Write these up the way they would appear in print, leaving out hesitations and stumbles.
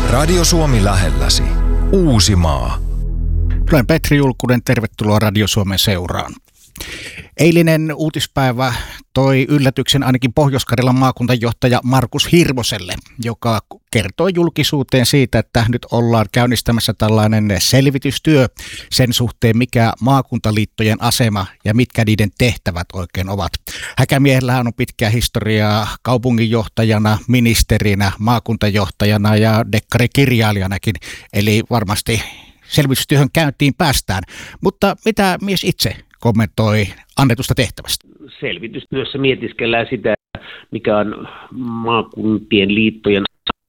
Radio Suomi lähelläsi. Uusimaa. Olen Petri Julkunen, tervetuloa Radio Suomen seuraan. Eilinen uutispäivä toi yllätyksen ainakin Pohjois-Karjalan maakuntajohtaja Markus Hirvoselle, joka kertoi julkisuuteen siitä, että nyt ollaan käynnistämässä tällainen selvitystyö sen suhteen, mikä maakuntaliittojen asema ja mitkä niiden tehtävät oikein ovat. Häkämiehellähän on pitkää historiaa kaupunginjohtajana, ministerinä, maakuntajohtajana ja dekkarikirjailijanakin, eli varmasti selvitystyöhön käyntiin päästään. Mutta mitä mies itse kommentoi annetusta tehtävästä? Selvitystyössä mietiskellään sitä, mikä on maakuntien liittojen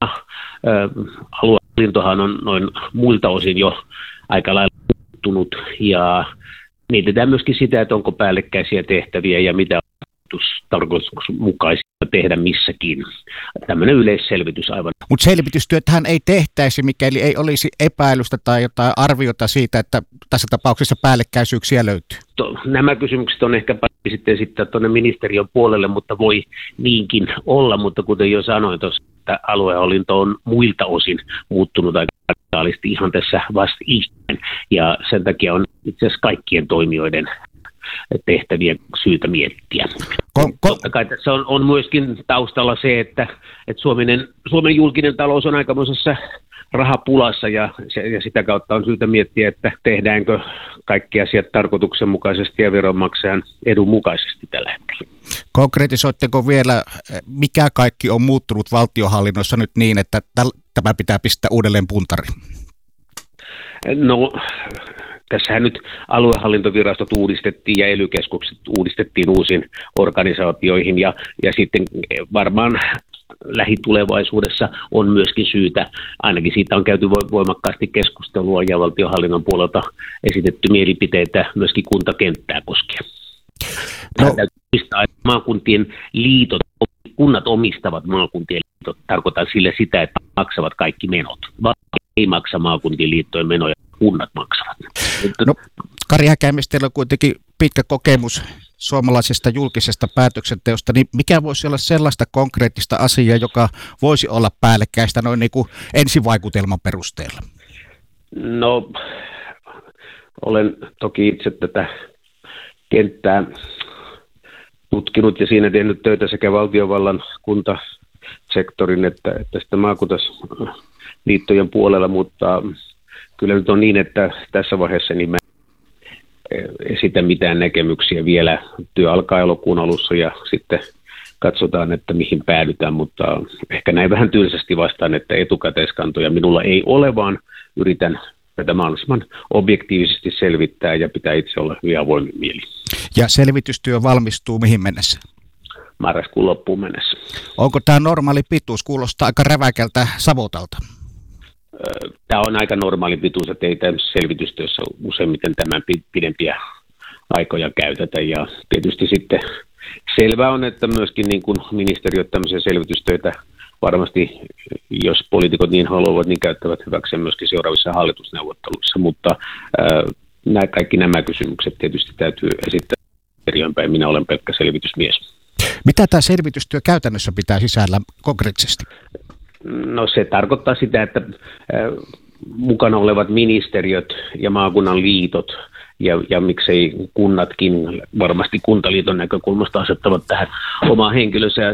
aluehallintohan on noin muilta osin jo aika lailla muuttunut, ja mietitään myöskin sitä, että onko päällekkäisiä tehtäviä ja mitä on tarkoituksenmukaisia tehdä missäkin. Tämmöinen yleisselvitys aivan. Mutta selvitystyötähän ei tehtäisi, mikäli ei olisi epäilystä tai jotain arviota siitä, että tässä tapauksessa päällekkäisyyksiä löytyy. Nämä kysymykset on ehkä sitten tuonne ministeriön puolelle, mutta voi niinkin olla, mutta kuten jo sanoin tuossa, että aluehallinto on muilta osin muuttunut aika radikaalisti ihan tässä vasta ihmeen, ja sen takia on itse asiassa kaikkien toimijoiden tehtäviä syytä miettiä. Totta kai tässä on myöskin taustalla se, että Suomen julkinen talous on aikamoisessa rahapulassa ja sitä kautta on syytä miettiä, että tehdäänkö kaikki asiat tarkoituksenmukaisesti ja veronmaksajan edun mukaisesti tällä hetkellä. Konkretisoitteko vielä, mikä kaikki on muuttunut valtionhallinnossa nyt niin, että tämä pitää pistää uudelleen puntariin? No, tässähän nyt aluehallintovirastot uudistettiin ja ely-keskukset uudistettiin uusiin organisaatioihin ja sitten varmaan lähitulevaisuudessa on myöskin syytä, ainakin siitä on käyty voimakkaasti keskustelua ja valtionhallinnon puolelta esitetty mielipiteitä myöskin kuntakenttää koskien. Maakuntien liitot, kunnat omistavat maakuntien liitot, tarkoitan sille sitä, että maksavat kaikki menot. Ei maksa maakuntien liittojen menoja, kunnat maksavat. No, Kari Häkämies, teillä on kuitenkin pitkä kokemus suomalaisesta julkisesta päätöksenteosta, niin mikä voisi olla sellaista konkreettista asiaa, joka voisi olla päällekkäistä noin niin kuin ensivaikutelman perusteella? No, olen toki itse tätä kenttää tutkinut ja siinä tehnyt töitä sekä valtiovallan kuntasektorin että sitten maakuntaliittojen puolella, mutta kyllä nyt on niin, että tässä vaiheessa niin mä esitä mitään näkemyksiä vielä. Työ alkaa elokuun alussa ja sitten katsotaan, että mihin päädytään, mutta ehkä näin vähän tylsästi vastaan, että etukäteiskantoja minulla ei ole, vaan yritän tätä mahdollisimman objektiivisesti selvittää ja pitää itse olla hyvin avoimin mieli. Ja selvitystyö valmistuu mihin mennessä? Marraskuun loppuun mennessä. Onko tämä normaali pituus? Kuulostaa aika räväkältä savotalta. Tämä on aika normaali pituus, että ei tämmöisessä selvitystyössä useimmiten tämän pidempiä aikoja käytetä. Ja tietysti sitten selvää on, että myöskin niin kuin ministeriöt tämmöisiä selvitystöitä varmasti, jos poliitikot niin haluavat, niin käyttävät hyväkseen myöskin seuraavissa hallitusneuvotteluissa. Mutta kaikki nämä kysymykset tietysti täytyy esittää ministeriön päin. Minä olen pelkkä selvitysmies. Mitä tämä selvitystyö käytännössä pitää sisällä konkreettisesti? No se tarkoittaa sitä, että mukana olevat ministeriöt ja maakunnan liitot ja miksei kunnatkin varmasti Kuntaliiton näkökulmasta asettavat tähän omaa henkilönsä ja